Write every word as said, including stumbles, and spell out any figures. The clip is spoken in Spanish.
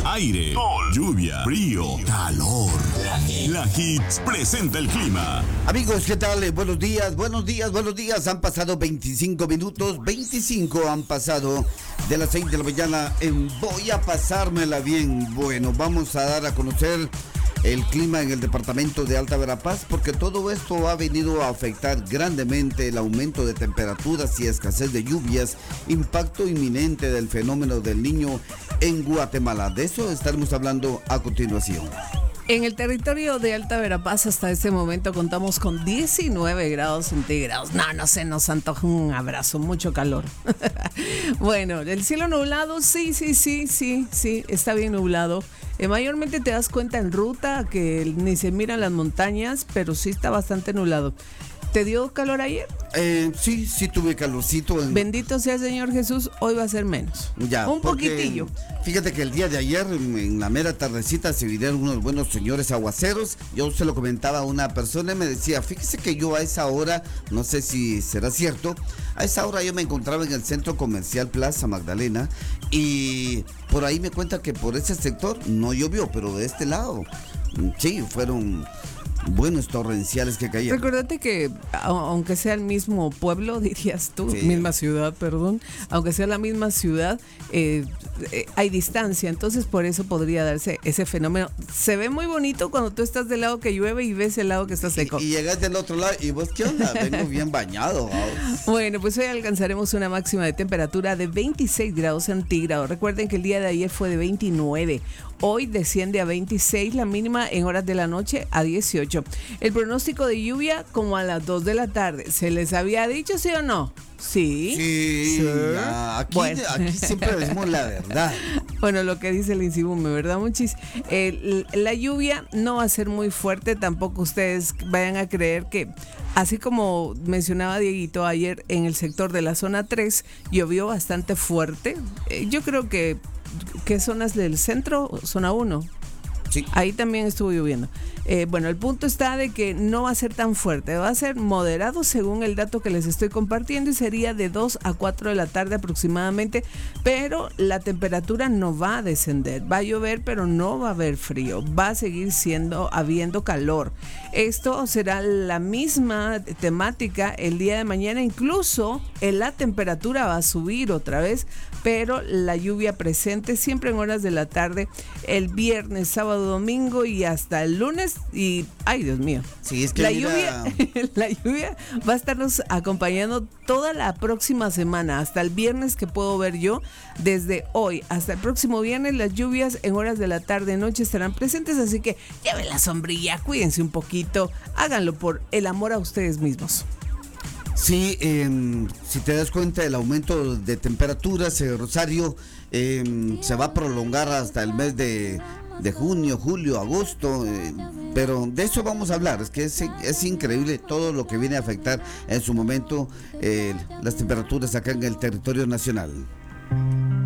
aire, sol, lluvia, frío, calor. La Hits presenta el clima. Amigos, ¿qué tal? Eh, Buenos días, buenos días, buenos días. Han pasado veinticinco minutos, veinticinco han pasado de las seis de la mañana en Voy a pasármela bien. Bueno, vamos a dar a conocer el clima en el departamento de Alta Verapaz, porque todo esto ha venido a afectar grandemente el aumento de temperaturas y escasez de lluvias, impacto inminente del fenómeno del Niño en Guatemala. De eso estaremos hablando a continuación. En el territorio de Alta Verapaz hasta este momento contamos con diecinueve grados centígrados. No, no sé, nos antoja un abrazo, mucho calor. Bueno, el cielo nublado, sí, sí, sí, sí, sí, está bien nublado. Eh, mayormente te das cuenta en ruta que ni se miran las montañas, pero sí está bastante nublado. ¿Te dio calor ayer? Eh, sí, sí tuve calorcito. En... Bendito sea el Señor Jesús, hoy va a ser menos. Ya, un porque, poquitillo. Fíjate que el día de ayer, en la mera tardecita, se vinieron unos buenos señores aguaceros. Yo se lo comentaba a una persona y me decía, fíjese que yo a esa hora, no sé si será cierto, a esa hora yo me encontraba en el centro comercial Plaza Magdalena y por ahí me cuenta que por ese sector no llovió, pero de este lado, sí, fueron buenos torrenciales que caían. Recordate que aunque sea el mismo pueblo, dirías tú, sí. misma ciudad, perdón, aunque sea la misma ciudad, eh, eh, hay distancia, entonces por eso podría darse ese fenómeno. Se ve muy bonito cuando tú estás del lado que llueve y ves el lado que está seco. Y, y llegas del otro lado y vos, ¿qué onda? Vengo bien bañado. Vamos. Bueno, pues hoy alcanzaremos una máxima de temperatura de veintiséis grados centígrados. Recuerden que el día de ayer fue de veintinueve. Hoy desciende a veintiséis, la mínima en horas de la noche a dieciocho. El pronóstico de lluvia como a las dos de la tarde. ¿Se les había dicho, sí o no? Sí. Sí, sí. Ya, aquí, bueno. aquí siempre decimos la verdad. Bueno, lo que dice el Insibume, ¿verdad, Monchis? Eh, la lluvia no va a ser muy fuerte, tampoco ustedes vayan a creer que, así como mencionaba Dieguito ayer, en el sector de la zona tres llovió bastante fuerte. Eh, yo creo que ¿qué zonas del centro? Zona uno. Sí. Ahí también estuvo lloviendo. Eh, bueno, el punto está de que no va a ser tan fuerte, va a ser moderado según el dato que les estoy compartiendo y sería de dos a cuatro de la tarde aproximadamente, pero la temperatura no va a descender, va a llover pero no va a haber frío, va a seguir siendo, habiendo calor. Esto será la misma temática el día de mañana, incluso en la temperatura va a subir otra vez, pero la lluvia presente siempre en horas de la tarde, el viernes, sábado, domingo y hasta el lunes. Y, ay Dios mío, sí, es que la, mira... lluvia, la lluvia va a estarnos acompañando toda la próxima semana, hasta el viernes que puedo ver yo. Desde hoy hasta el próximo viernes las lluvias en horas de la tarde y noche estarán presentes, así que lleven la sombrilla, cuídense un poquito, háganlo por el amor a ustedes mismos. Sí, eh, si te das cuenta, el aumento de temperaturas, eh, Rosario, eh, se va a prolongar hasta el mes de, de junio, julio, agosto, eh, pero de eso vamos a hablar. Es que es, es increíble todo lo que viene a afectar en su momento eh, las temperaturas acá en el territorio nacional.